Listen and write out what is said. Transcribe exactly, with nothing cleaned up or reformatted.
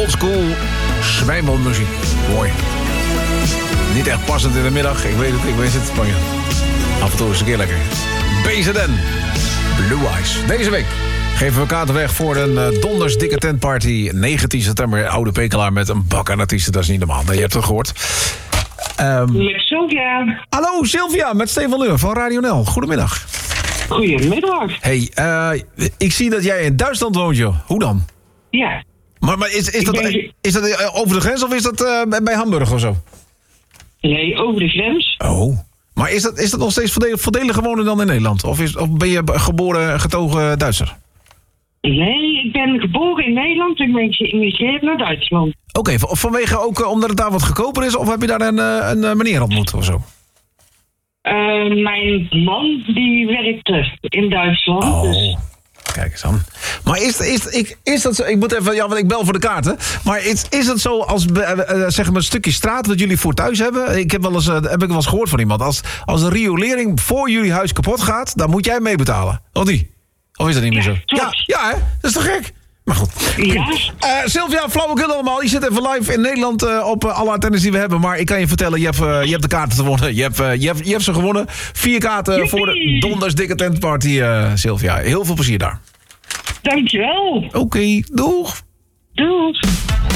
Oldschool zwijmelmuziek. Mooi. Niet echt passend in de middag. Ik weet het, ik weet het. Maar ja, af en toe is het een keer lekker. B Z N. Blue Eyes. Deze week geven we kaarten weg voor een uh, donders dikke tentparty. negentien september, Oude Pekelaar met een bak aan artiesten. Dat is niet normaal. Nee, je hebt het gehoord. Um, met Sylvia. Hallo Sylvia, met Stefan Leur van Radio N L. Goedemiddag. Goedemiddag. Hey, uh, ik zie dat jij in Duitsland woont, joh. Hoe dan? Ja. Maar, maar is, is, dat, ben... is dat uh, over de grens of is dat uh, bij Hamburg of zo? Nee, over de grens. Oh. Maar is dat, is dat nog steeds voordeliger wonen dan in Nederland? Of, is, of ben je geboren, getogen Duitser? Nee, ik ben geboren in Nederland en ben geïmigreerd naar Duitsland. Oké, okay, van, vanwege ook uh, omdat het daar wat goedkoper is? Of heb je daar een, uh, een uh, meneer ontmoet of zo? Uh, mijn man, die werkte in Duitsland. Oh, dus... kijk eens aan. Maar is, is, ik, is dat zo? Ik moet even, ja, want ik bel voor de kaarten. Maar is, is het zo als uh, uh, zeg maar een stukje straat dat jullie voor thuis hebben? Ik heb wel eens, uh, heb ik wel eens gehoord van iemand. Als, als een riolering voor jullie huis kapot gaat, dan moet jij meebetalen. Of niet? Of is dat niet meer ja, zo? Klopt. Ja, ja, hè? Dat is toch gek? Maar goed. Ja. Uh, Sylvia, flauwekul allemaal. Je zit even live in Nederland uh, op uh, alle antennes die we hebben. Maar ik kan je vertellen, je hebt, uh, je hebt de kaarten gewonnen. Je hebt, uh, je, hebt, je hebt ze gewonnen. Vier kaarten Joepie. Voor de donders dikke tentparty, uh, Sylvia. Heel veel plezier daar. Dankjewel. Oké, okay, doeg. Doeg.